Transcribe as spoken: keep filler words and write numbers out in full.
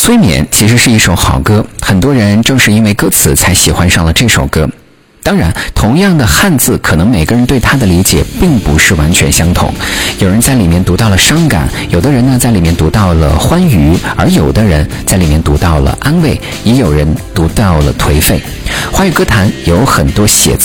催眠其实是一首好歌，很多人正是因为歌词才喜欢上了这首歌。当然，同样的汉字，可能每个人对它的理解并不是完全相同。有人在里面读到了伤感，有的人呢在里面读到了欢愉，而有的人在里面读到了安慰，也有人读到了颓废。华语歌坛有很多写